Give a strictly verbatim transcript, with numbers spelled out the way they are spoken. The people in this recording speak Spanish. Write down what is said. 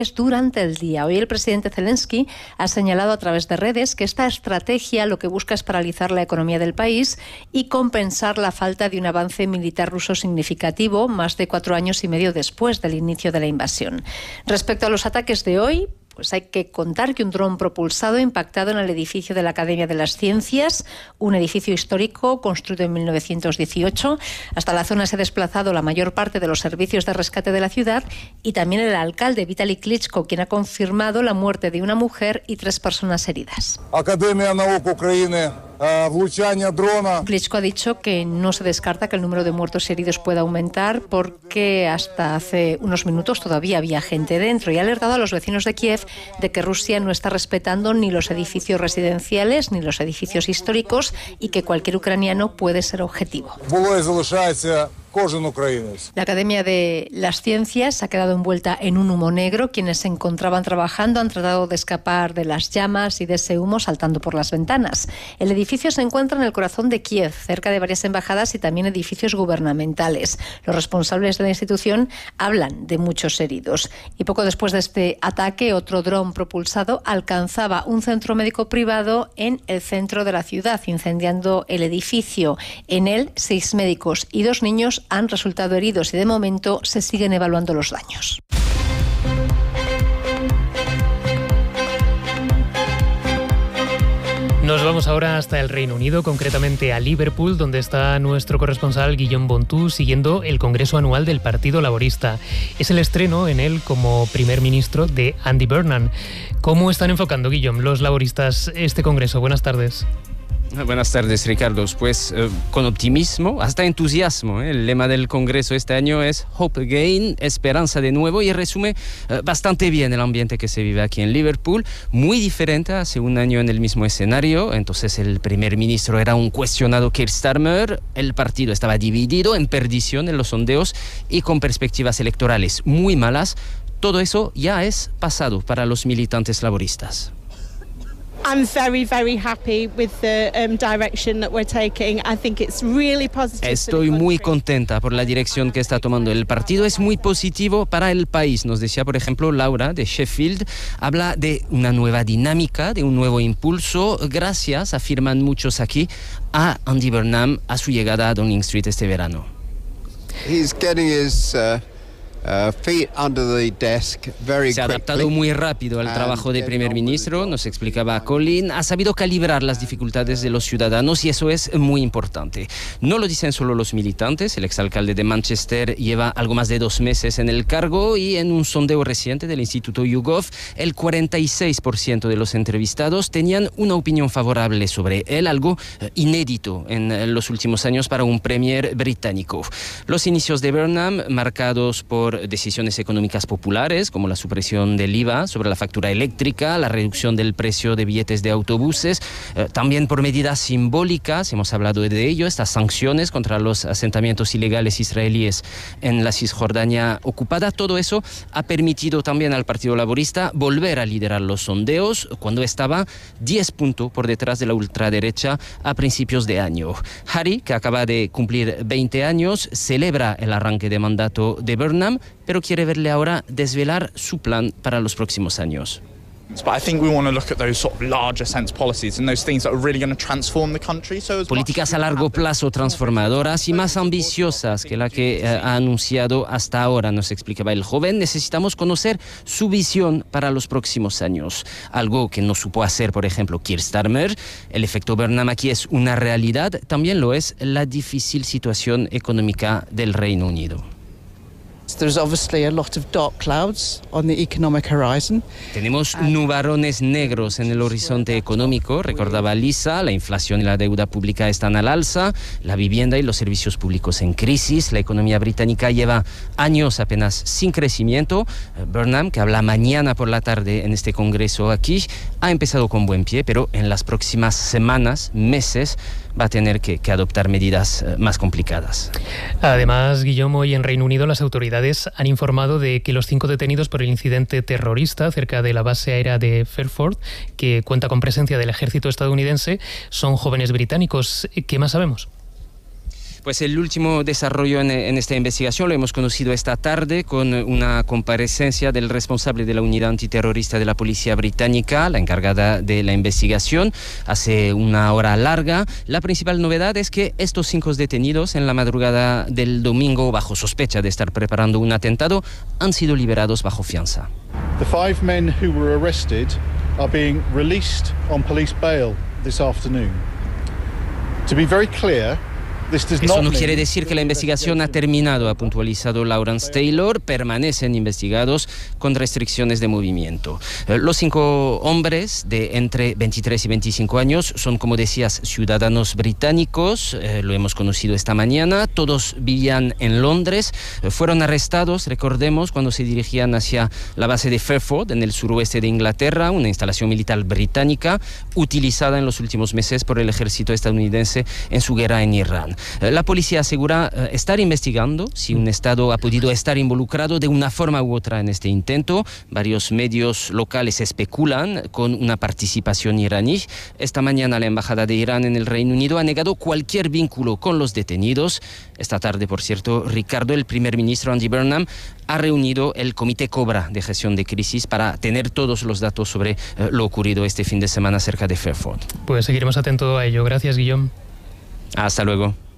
durante el día. Hoy el presidente Zelensky ha señalado a través de redes que esta estrategia lo que busca es paralizar la economía del país y compensar la falta de un avance militar ruso significativo más de cuatro años y medio después del inicio de la invasión. Respecto a los ataques de hoy, pues hay que contar que un dron propulsado ha impactado en el edificio de la Academia de las Ciencias, un edificio histórico construido en mil novecientos dieciocho. Hasta la zona se ha desplazado la mayor parte de los servicios de rescate de la ciudad y también el alcalde Vitaly Klitschko, quien ha confirmado la muerte de una mujer y tres personas heridas. Academia Nauk Ucraina. Klitschko ha dicho que no se descarta que el número de muertos y heridos pueda aumentar porque hasta hace unos minutos todavía había gente dentro y ha alertado a los vecinos de Kiev de que Rusia no está respetando ni los edificios residenciales ni los edificios históricos y que cualquier ucraniano puede ser objetivo. La Academia de las Ciencias ha quedado envuelta en un humo negro. Quienes se encontraban trabajando han tratado de escapar de las llamas y de ese humo saltando por las ventanas. El edificio se encuentra en el corazón de Kiev, cerca de varias embajadas y también edificios gubernamentales. Los responsables de la institución hablan de muchos heridos. Y poco después de este ataque, otro dron propulsado alcanzaba un centro médico privado en el centro de la ciudad, incendiando el edificio. En él, seis médicos y dos niños han resultado heridos y de momento se siguen evaluando los daños. Nos vamos ahora hasta el Reino Unido, concretamente a Liverpool, donde está nuestro corresponsal Guillaume Bontou siguiendo el Congreso Anual del Partido Laborista. Es el estreno en él como primer ministro de Andy Burnham. ¿Cómo están enfocando, Guillaume, los laboristas este Congreso? Buenas tardes. Buenas tardes, Ricardo. Pues eh, con optimismo, hasta entusiasmo. ¿eh? El lema del Congreso este año es Hope Again, esperanza de nuevo, y resume eh, bastante bien el ambiente que se vive aquí en Liverpool. Muy diferente hace un año en el mismo escenario. Entonces el primer ministro era un cuestionado Keir Starmer. El partido estaba dividido, en perdición en los sondeos y con perspectivas electorales muy malas. Todo eso ya es pasado para los militantes laboristas. I'm very, very happy with the um, direction that we're taking. I think it's really positive. Estoy muy contenta por la dirección que está tomando el partido. Es muy positivo para el país. Nos decía, por ejemplo, Laura de Sheffield. Habla de una nueva dinámica, de un nuevo impulso. Gracias, afirman muchos aquí, a Andy Burnham, a su llegada a Downing Street este verano. He's getting his, uh... Uh, feet under the desk very Se ha adaptado muy rápido al trabajo de primer ministro, nos explicaba Colin. Ha sabido calibrar las dificultades de los ciudadanos y eso es muy importante. No lo dicen solo los militantes. El exalcalde de Manchester lleva algo más de dos meses en el cargo y en un sondeo reciente del Instituto YouGov, el cuarenta y seis por ciento de los entrevistados tenían una opinión favorable sobre él, algo inédito en los últimos años para un premier británico. Los inicios de Burnham, marcados por decisiones económicas populares como la supresión del I V A sobre la factura eléctrica, la reducción del precio de billetes de autobuses, eh, también por medidas simbólicas, hemos hablado de ello, estas sanciones contra los asentamientos ilegales israelíes en la Cisjordania ocupada. Todo eso ha permitido también al Partido Laborista volver a liderar los sondeos cuando estaba diez puntos por detrás de la ultraderecha a principios de año. Harry, que acaba de cumplir veinte años, celebra el arranque de mandato de Burnham, pero quiere verle ahora desvelar su plan para los próximos años. Políticas a largo plazo transformadoras y más ambiciosas que la que eh, ha anunciado hasta ahora, nos explicaba el joven. Necesitamos conocer su visión para los próximos años. Algo que no supo hacer, por ejemplo, Keir Starmer. El efecto Burnham aquí es una realidad, también lo es la difícil situación económica del Reino Unido. There's obviously a lot of dark clouds on the economic horizon. Tenemos nubarrones negros en el horizonte económico, recordaba Lisa. La inflación y la deuda pública están al alza, la vivienda y los servicios públicos en crisis. La economía británica lleva años apenas sin crecimiento. Burnham, que habla mañana por la tarde en este congreso aquí, ha empezado con buen pie, pero en las próximas semanas, meses, va a tener que, que adoptar medidas más complicadas. Además, Guillaume, hoy en Reino Unido las autoridades han informado de que los cinco detenidos por el incidente terrorista cerca de la base aérea de Fairford, que cuenta con presencia del ejército estadounidense, son jóvenes británicos. ¿Qué más sabemos? Pues el último desarrollo en, en esta investigación lo hemos conocido esta tarde con una comparecencia del responsable de la unidad antiterrorista de la policía británica, la encargada de la investigación, hace una hora larga. La principal novedad es que estos cinco detenidos en la madrugada del domingo, bajo sospecha de estar preparando un atentado, han sido liberados bajo fianza. The five men who were arrested are being released on police bail this afternoon. To be very clear, eso no quiere decir que la investigación ha terminado, ha puntualizado Lawrence Taylor. Permanecen investigados con restricciones de movimiento. Los cinco hombres de entre veintitrés y veinticinco años son, como decías, ciudadanos británicos. Eh, lo hemos conocido esta mañana. Todos vivían en Londres. Eh, fueron arrestados, recordemos, cuando se dirigían hacia la base de Fairford, en el suroeste de Inglaterra, una instalación militar británica utilizada en los últimos meses por el ejército estadounidense en su guerra en Irán. La policía asegura uh, estar investigando si un Estado ha podido estar involucrado de una forma u otra en este intento. Varios medios locales especulan con una participación iraní. Esta mañana la Embajada de Irán en el Reino Unido ha negado cualquier vínculo con los detenidos. Esta tarde, por cierto, Ricardo, el primer ministro Andy Burnham, ha reunido el Comité Cobra de Gestión de Crisis para tener todos los datos sobre uh, lo ocurrido este fin de semana cerca de Fairford. Pues seguiremos atentos a ello. Gracias, Guillaume. Hasta luego.